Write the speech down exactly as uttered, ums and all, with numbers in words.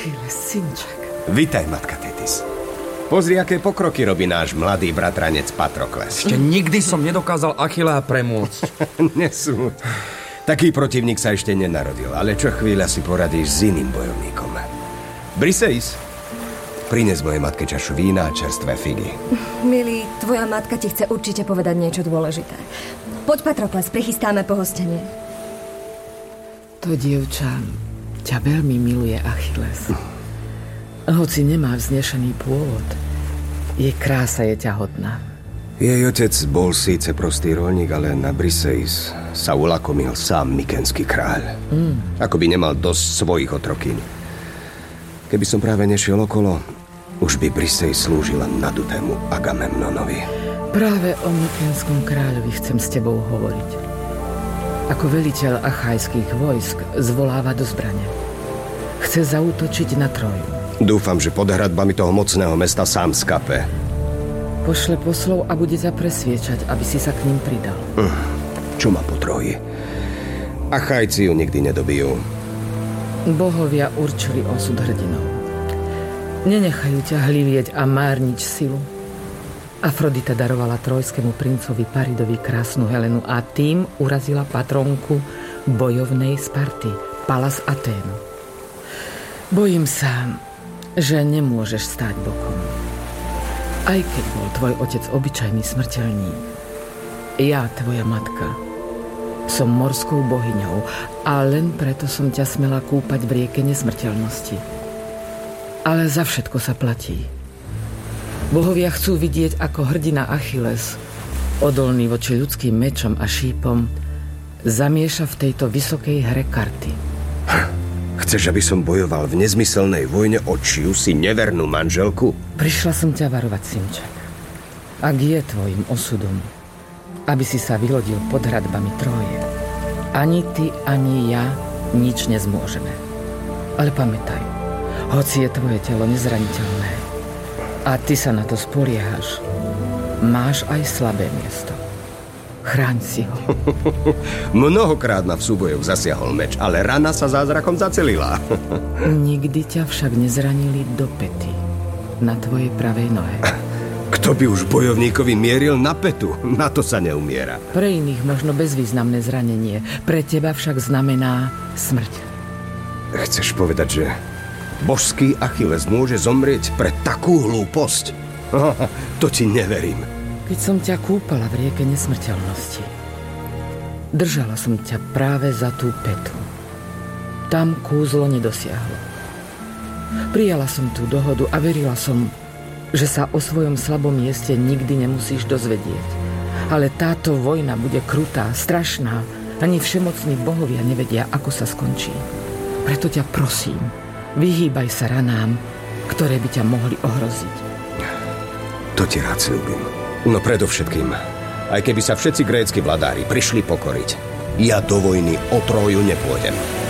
Achilles, synček. Vitaj, matka Tétis. Pozri, aké pokroky robí náš mladý bratranec Patrokles. Ešte nikdy som nedokázal Achillea premôcť. Nesúď. Taký protivník sa ešte nenarodil, ale čo chvíľa si poradíš s iným bojovníkom. Briseis, prines mojej matke čašu vína a čerstvé figy. Milý, tvoja matka ti chce určite povedať niečo dôležité. Poď, Patrokles, prichystáme pohostenie. To dievča ťa veľmi miluje, Achilles. Hoci nemá vznešený pôvod, jej krása je ťahodná. Jej otec bol síce prostý roľník, ale na Briseis sa ulakomil sám mykenský kráľ. Mm. Ako by nemal dosť svojich otrokyň. Keby som práve nešiel okolo, už by Briseis slúžila nadutému Agamemnonovi. Práve o mykenskom kráľovi chcem s tebou hovoriť. Ako veliteľ achajských vojsk zvoláva do zbrane. Chce zaútočiť na Troju. Dúfam, že pod hradbami toho mocného mesta sám skape. Pošle poslov a bude ťa presviečať, aby si sa k ním pridal. Mm, čo má po Troji? Achajci ju nikdy nedobijú. Bohovia určili osud hrdinov. Nenechajú ťa hlivieť a márniť silu. Afrodita darovala trojskému princovi Paridovi krásnu Helenu a tým urazila patronku bojovnej Sparty, Palas Aténu. Bojím sa, že nemôžeš stáť bokom. Aj keď bol tvoj otec obyčajný smrteľník, ja, tvoja matka, som morskou bohyňou a len preto som ťa smela kúpať v rieke nesmrteľnosti. Ale za všetko sa platí. Bohovia chcú vidieť, ako hrdina Achilles, odolný voči ľudským mečom a šípom, zamieša v tejto vysokej hre karty. Chceš, aby som bojoval v nezmyselnej vojne o čiu si nevernú manželku? Prišla som ťa varovať, synček. Ak je tvojim osudom, aby si sa vylodil pod hradbami Tróje, ani ty, ani ja nič nezmôžeme. Ale pamätaj, hoci je tvoje telo nezraniteľné a ty sa na to spoliehaš, máš aj slabé miesto. Chráň si ho. Mnohokrát ma v súbojoch zasiahol meč, ale rana sa zázrakom zacelila. Nikdy ťa však nezranili do päty na tvojej pravej nohe. Kto by už bojovníkovi mieril na petu? Na to sa neumiera. Pre iných možno bezvýznamné zranenie, pre teba však znamená smrť. Chceš povedať, že božský Achilles môže zomrieť pre takú hlúposť? To ti neverím. Keď som ťa kúpala v rieke nesmrteľnosti, držala som ťa práve za tú petu. Tam kúzlo nedosiahlo. Prijala som tú dohodu a verila som, že sa o svojom slabom mieste nikdy nemusíš dozvedieť. Ale táto vojna bude krutá, strašná. Ani všemocní bohovia nevedia, ako sa skončí. Preto ťa prosím, vyhýbaj sa ranám, ktoré by ťa mohli ohroziť. To ti rád sľúbim. No predovšetkým, aj keby sa všetci grécki vladári prišli pokoriť, ja do vojny o Tróju nepôjdem.